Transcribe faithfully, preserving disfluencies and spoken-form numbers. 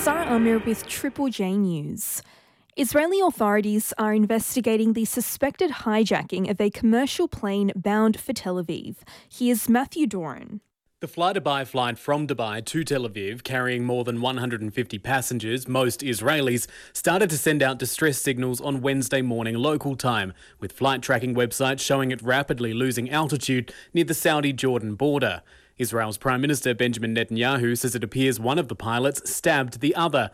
Sarah Amir with Triple J News. Israeli authorities are investigating the suspected hijacking of a commercial plane bound for Tel Aviv. Here's Matthew Doran. The fly-to-buy flight from Dubai to Tel Aviv, carrying more than one hundred fifty passengers, most Israelis, started to send out distress signals on Wednesday morning local time, with flight tracking websites showing it rapidly losing altitude near the Saudi-Jordan border. Israel's Prime Minister Benjamin Netanyahu says it appears one of the pilots stabbed the other,